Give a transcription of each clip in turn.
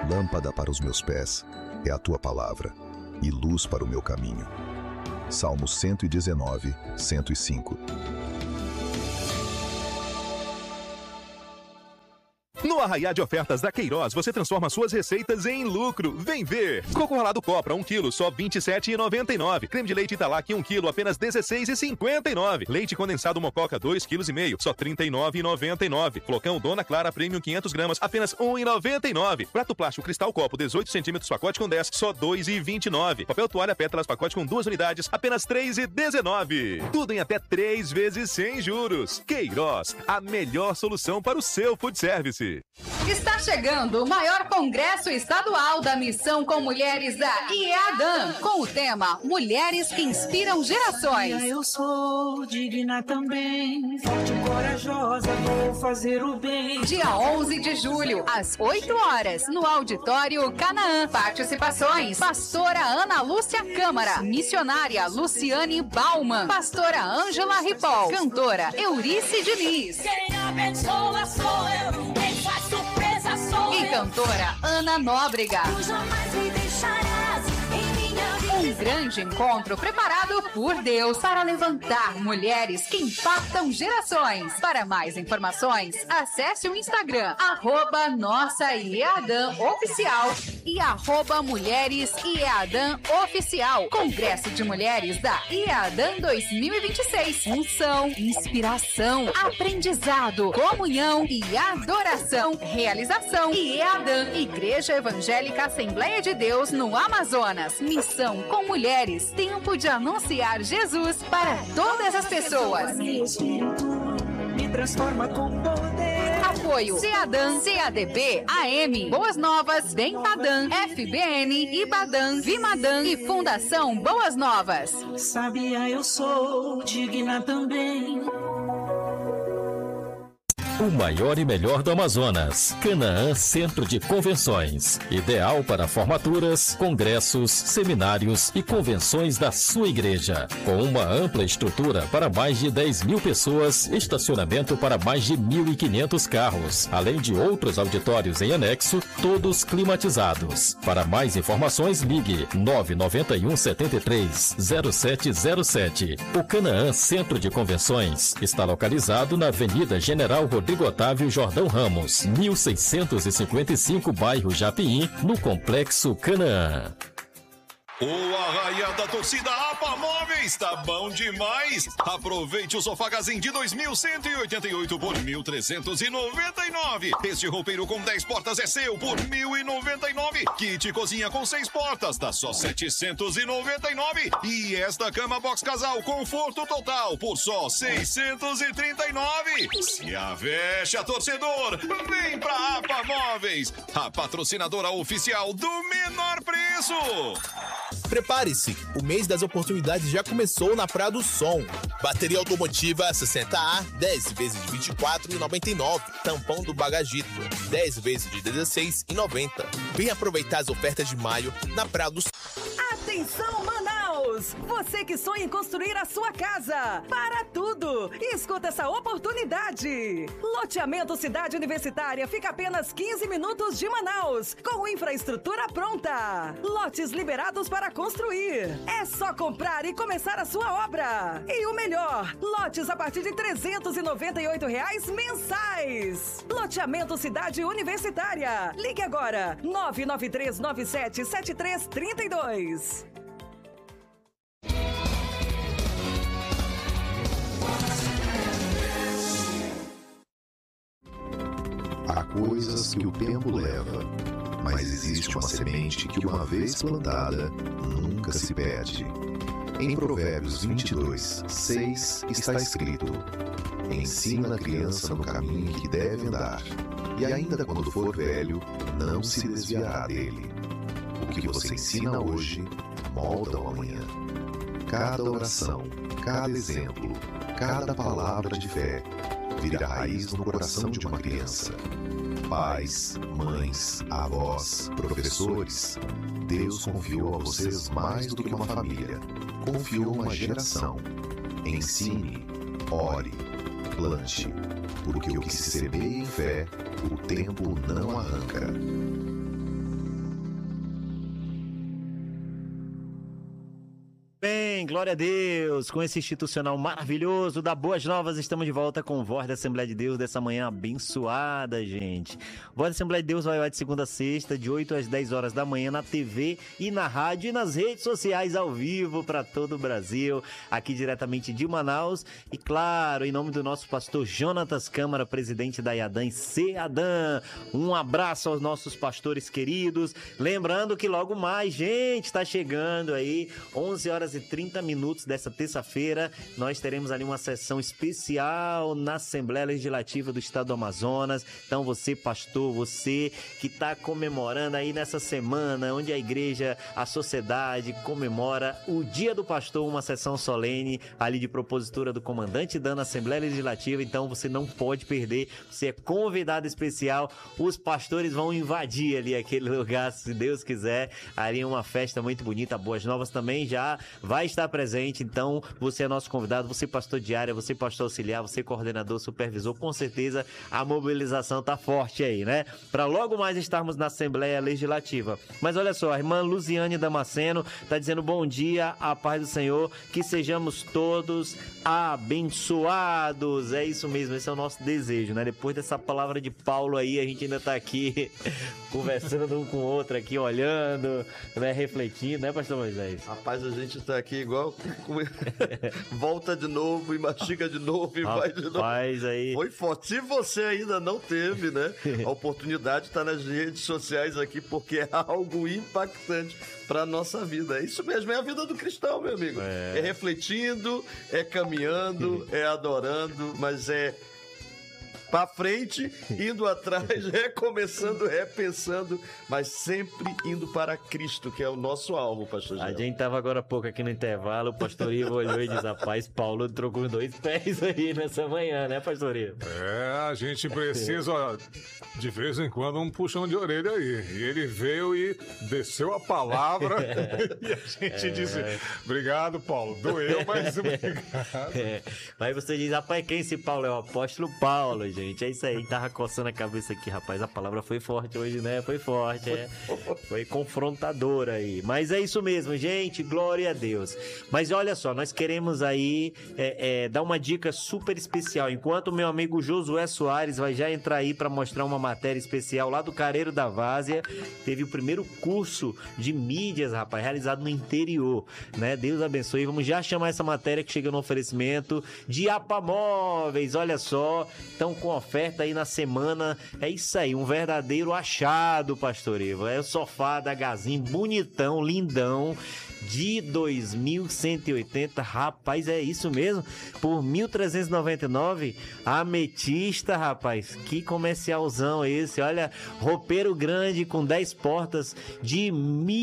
Lâmpada para os meus pés é a tua palavra e luz para o meu caminho. Salmo 119, 105. No Arraiá de Ofertas da Queiroz, você transforma suas receitas em lucro. Vem ver! Coco ralado Copra, 1 kg, só R$ 27,99. Creme de leite Italac, 1 kg, apenas R$ 16,59. Leite condensado Mococa, 2,5 kg, só R$ 39,99. Flocão Dona Clara Premium, 500 gramas, apenas R$ 1,99. Prato plástico Cristal Copo, 18 centímetros, pacote com 10, só R$ 2,29. Papel toalha Pétalas, pacote com 2 unidades, apenas R$ 3,19. Tudo em até 3 vezes sem juros. Queiroz, a melhor solução para o seu food service. Está chegando o maior congresso estadual da Missão com Mulheres da IEADAM, com o tema Mulheres que Inspiram Gerações. Eu sou digna também, forte e corajosa, vou fazer o bem. Dia 11 de julho, às 8 horas, no Auditório Canaã. Participações: Pastora Ana Lúcia Câmara, missionária Luciane Bauman, Pastora Ângela Ripoll, cantora Eurice Diniz. Quem abençoa sou eu, quem faz surpresa sou eu. E cantora Ana Nóbrega. Tu jamais me deixarás em minha vida. Um grande encontro preparado por Deus para levantar mulheres que impactam gerações. Para mais informações, acesse o Instagram @NossaIEADAMOficial e @MulheresIEADAMOficial. Congresso de Mulheres da IEADAM 2026. Unção, inspiração, aprendizado, comunhão e adoração. Realização: IEADAM, Igreja Evangélica Assembleia de Deus no Amazonas. Missão com Mulheres. Tempo de anunciar Jesus para todas as pessoas. Me transforma com poder. Apoio: CEADAM, CADB, AM, Boas Novas, Bentadam, FBN, Ibadam, Vimadam e Fundação Boas Novas. Sabia, eu sou digna também. O maior e melhor do Amazonas, Canaã Centro de Convenções. Ideal para formaturas, congressos, seminários e convenções da sua igreja. Com uma ampla estrutura para mais de 10 mil pessoas, estacionamento para mais de 1.500 carros, além de outros auditórios em anexo, todos climatizados. Para mais informações, ligue 991 73 0707. O Canaã Centro de Convenções está localizado na Avenida General Rodrigo Otávio Jordão Ramos, 1655, bairro Japim, no Complexo Canaã. O Arraiá da Torcida APA Móveis tá bom demais. Aproveite o sofá Gazin de 2.188 por 1.399. Este roupeiro com 10 portas é seu por 1.099. Kit cozinha com 6 portas tá só 799. E esta cama box casal conforto total por só 639. Se avexa, torcedor, vem pra APA Móveis, a patrocinadora oficial do menor preço. Prepare-se, o mês das oportunidades já começou na Praia do Som. Bateria automotiva 60A, 10 vezes de R$ 24,99. Tampão do Bagagito, 10 vezes de R$ 16,90. Vem aproveitar as ofertas de maio na Praia do Som. Atenção, Manaus! Você que sonha em construir a sua casa. Para tudo! Escuta essa oportunidade. Loteamento Cidade Universitária fica apenas 15 minutos de Manaus, com infraestrutura pronta. Lotes liberados para construir. É só comprar e começar a sua obra. E o melhor, lotes a partir de R$ 398 mensais. Loteamento Cidade Universitária. Ligue agora, 993977332. Há coisas que o tempo leva, mas existe uma semente que, uma vez plantada, nunca se perde. Em Provérbios 22, 6 está escrito: ensina a criança no caminho que deve andar, e ainda quando for velho, não se desviará dele. O que você ensina hoje, molda o amanhã. Cada oração, cada exemplo, cada palavra de fé vira raiz no coração de uma criança. Pais, mães, avós, professores, Deus confiou a vocês mais do que uma família. Confiou uma geração. Ensine, ore, plante, porque o que se semeia em fé, o tempo não arranca. glória a Deus, com esse institucional maravilhoso da Boas Novas, estamos de volta com o Voz da Assembleia de Deus dessa manhã abençoada, gente. Voz da Assembleia de Deus vai ao ar de segunda a sexta, de 8 às 10 horas da manhã na TV e na rádio e nas redes sociais ao vivo para todo o Brasil, aqui diretamente de Manaus e claro, em nome do nosso pastor Jonatas Câmara, presidente da IADAN e CEADAN, um abraço aos nossos pastores queridos, lembrando que logo mais, gente, está chegando aí, 11 horas e 30 minutos dessa terça-feira, nós teremos ali uma sessão especial na Assembleia Legislativa do Estado do Amazonas. Então você, pastor, você que está comemorando aí nessa semana, onde a igreja, a sociedade comemora o Dia do Pastor, uma sessão solene ali de propositura do comandante Dan na Assembleia Legislativa, então você não pode perder, você é convidado especial, os pastores vão invadir ali aquele lugar, se Deus quiser, ali uma festa muito bonita. Boas Novas também já vai estar presente, então você é nosso convidado, você pastor de área, você pastor auxiliar, você coordenador, supervisor, com certeza a mobilização tá forte aí, né? Para logo mais estarmos na Assembleia Legislativa. Mas olha só, a irmã Luziane Damasceno tá dizendo bom dia, a paz do Senhor, que sejamos todos abençoados. É isso mesmo, esse é o nosso desejo, né? Depois dessa palavra de Paulo aí, a gente ainda tá aqui conversando um com o outro aqui, olhando, né? Refletindo, né, pastor Moisés? Rapaz, a gente tá aqui igual volta de novo e mastiga de novo e vai de novo. Aí... Foi forte. Se você ainda não teve, né, a oportunidade de estar nas redes sociais aqui, porque é algo impactante para nossa vida. É isso mesmo, é a vida do cristão, meu amigo. É refletindo, é caminhando, é adorando, mas é para frente, indo atrás, recomeçando, repensando, mas sempre indo para Cristo, que é o nosso alvo, pastor Gé. A gente tava agora há pouco aqui no intervalo, o pastor Ivo olhou e disse, rapaz, Paulo trocou 2 pés aí nessa manhã, né, pastor Ivo? A gente precisa, de vez em quando, um puxão de orelha aí. E ele veio e desceu a palavra e a gente disse, obrigado, Paulo, doeu, mas obrigado. Mas você diz, rapaz, quem esse Paulo? É o apóstolo Paulo, gente. É isso aí, tava coçando a cabeça aqui, rapaz. A palavra foi forte hoje, né? Foi forte, foi confrontadora aí. Mas é isso mesmo, gente. Glória a Deus. Mas olha só, nós queremos aí dar uma dica super especial. Enquanto o meu amigo Josué Soares vai já entrar aí para mostrar uma matéria especial lá do Careiro da Várzea. Teve o primeiro curso de mídias, rapaz, realizado no interior, né? Deus abençoe. Vamos já chamar essa matéria que chega no oferecimento de APA Móveis. Olha só, então com oferta aí na semana, é isso aí, um verdadeiro achado, pastor Ivo, é o sofá da Gazin, bonitão, lindão, de 2.180, rapaz, é isso mesmo, por 1.399, ametista, rapaz, que comercialzão esse, olha, roupeiro grande com 10 portas de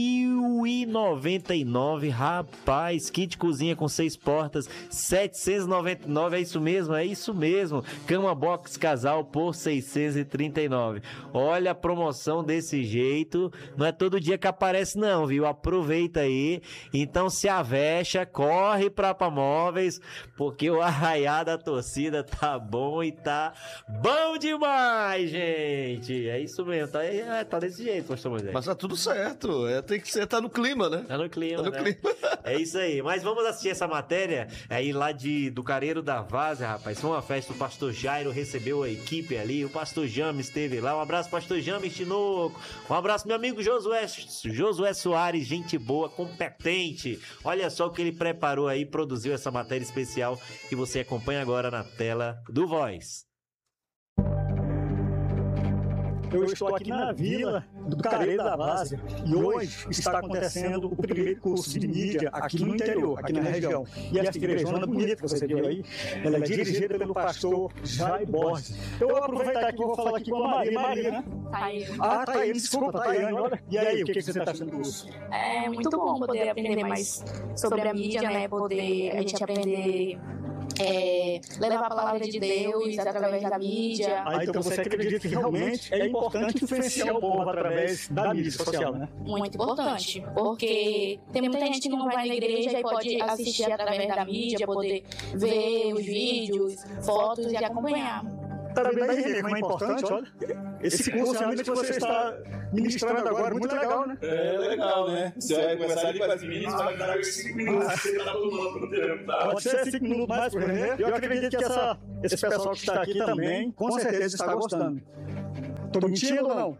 1.099, rapaz, kit cozinha com 6 portas, 799, é isso mesmo, cama box casal por 639, olha a promoção desse jeito, não é todo dia que aparece não, viu, aproveita aí. Então se avexa, corre pra APA Móveis, porque o arraiá da torcida tá bom e tá bom demais, gente. É isso mesmo, tá desse jeito, pastor Moisés. Mas tá tudo certo, tem que ser, tá no clima, né? Tá no clima, É isso aí, mas vamos assistir essa matéria aí lá do Careiro da Várzea, rapaz. Foi uma festa, o pastor Jairo recebeu a equipe ali, o pastor James esteve lá, um abraço pastor James Tinoco, um abraço meu amigo Josué Soares, gente boa, competente. Olha só o que ele preparou aí, produziu essa matéria especial que você acompanha agora na tela do Voz. Eu estou aqui na vila do Careiro da Várzea e hoje está acontecendo o primeiro curso de mídia aqui no interior, aqui na região. E essa igrejona bonita que você viu aí, ela é dirigida pelo pastor Jair Borges. Eu vou aproveitar aqui e vou falar aqui com a Maria, né? Thaíne, desculpa, Thaíne, olha. E aí, o que você está achando do curso? É muito bom poder aprender mais sobre a mídia, né? Poder a gente aprender... levar a palavra de Deus através da mídia. Então você acredita que realmente é importante influenciar o povo através da mídia social, né? Muito importante, porque tem muita gente que não vai na igreja e pode assistir através da mídia, poder ver os vídeos, fotos e acompanhar. Tá vendo aí, Renê, como é importante, olha. Esse curso realmente que você está ministrando agora, muito legal, né? É legal, né? Você vai começar ali com as meninas, vai dar 5 minutos, você tá todo mundo no tempo, tá? Pode ser 5 minutos mais pro Renê. Eu acredito que esse pessoal que está aqui também, com certeza está gostando. Tô mentindo ou não?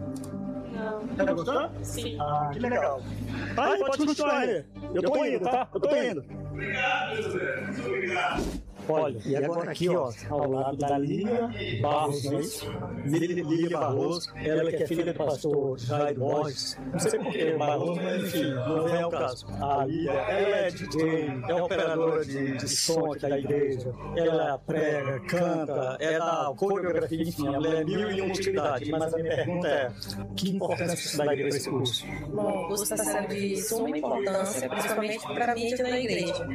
Não. Tá gostando? Sim. Ah, que legal. Aí, pode continuar, Renê. Eu tô indo, tá? Eu tô indo. Obrigado, José. Muito obrigado. Olha, e agora aqui, ó, ao lado da Lília Barros, não é isso? Lília Barroso, ela que é filha do pastor Jair Borges, não sei por que Barroso, mas enfim, não é o caso. A Lília, ela é DJ, é operadora de som aqui da igreja, ela prega, canta, é da coreografia, enfim, ela é 1001 utilidade, mas a minha pergunta é, que importância isso dá para esse curso? Bom, o curso está sendo de suma importância, principalmente para a mídia da igreja.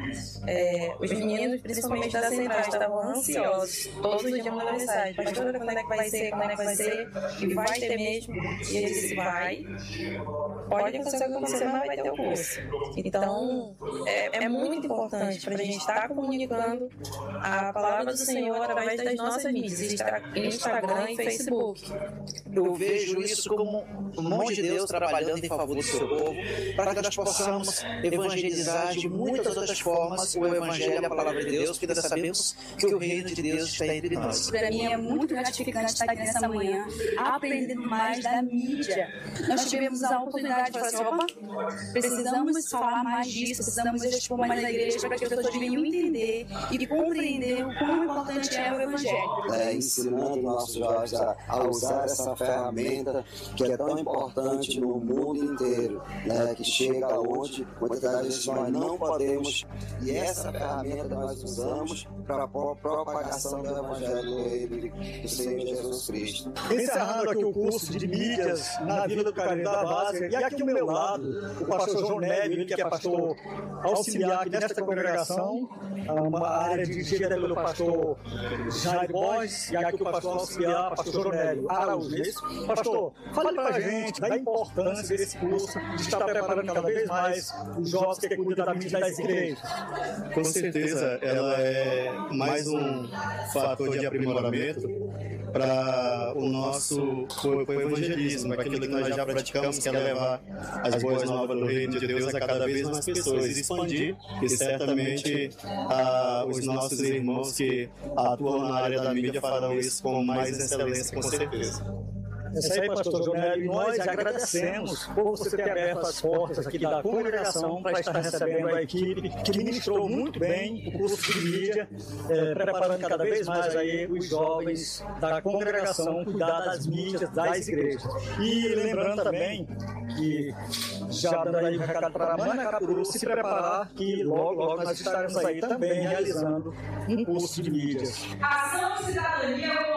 Os meninos, principalmente da central, estavam ansiosos, todos os dias mandando mensagem, pastora, quando é que vai ser, quando é que vai ser, e vai ter mesmo, e ele disse, vai, pode acontecer o que acontecer, mas vai ter o curso. Então, é muito importante para a gente estar comunicando a palavra do Senhor através das nossas mídias, Instagram e Facebook. Eu vejo isso como um mão de Deus trabalhando em favor do seu povo, para que nós possamos evangelizar de muitas outras formas o evangelho e a palavra de Deus, porque nós sabemos que o reino de Deus está entre nós. Para mim é muito gratificante estar aqui nessa manhã, aprendendo mais da mídia. Nós tivemos a oportunidade de falar assim, opa, precisamos falar mais disso, precisamos expor mais na igreja para que as pessoas venham entender e compreender o quão importante é o evangelho. Ensinando nossos jovens a usar essa ferramenta que é tão importante no mundo inteiro, né, que chega onde muitas das vezes nós não podemos, e essa ferramenta nós usamos para a propagação do Evangelho do Senhor Jesus Cristo. Encerrando aqui o curso de mídias na Vila do Carneiro da Várzea, e aqui ao meu lado, o pastor João Nélio, ele que é pastor auxiliar aqui nesta congregação, uma área dirigida pelo pastor Jair Borges, e aqui o pastor auxiliar, pastor João Nélio Araújo. Pastor, fale para a gente da importância desse curso, de estar preparando cada vez mais os jovens que cuidam da mídia das igrejas. Com certeza, ela é mais um fator de aprimoramento para o nosso evangelismo, para aquilo que nós já praticamos, que é levar as boas novas do reino de Deus a cada vez mais pessoas, expandir, e certamente os nossos irmãos que atuam na área da mídia farão isso com mais excelência, com certeza. É isso aí, pastor João Nélio, e nós agradecemos por você ter aberto as portas aqui da congregação para estar recebendo a equipe que ministrou muito bem o curso de mídia, preparando cada vez mais aí os jovens da congregação cuidar das mídias das igrejas. E lembrando também que, já dando aí um recado para Manacapuru, se preparar que logo nós estaremos aí também realizando um curso de mídias. Ação Cidadania